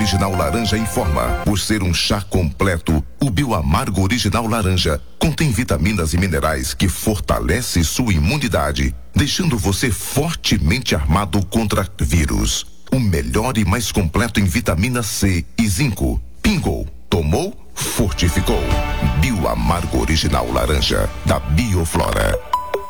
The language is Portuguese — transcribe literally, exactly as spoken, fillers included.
Original Laranja informa, por ser um chá completo, o Bioamargo Original Laranja contém vitaminas e minerais que fortalecem sua imunidade, deixando você fortemente armado contra vírus. O melhor e mais completo em vitamina C e zinco. Pingou, tomou, fortificou. Bioamargo Original Laranja, da Bioflora.